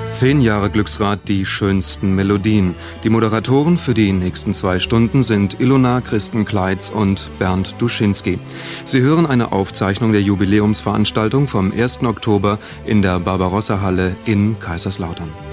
10 Jahre Glücksrad, die schönsten Melodien. Die Moderatoren für die nächsten 2 Stunden sind Ilona Christen-Kleitz und Bernd Duschinski. Sie hören eine Aufzeichnung der Jubiläumsveranstaltung vom 1. Oktober in der Barbarossa-Halle in Kaiserslautern.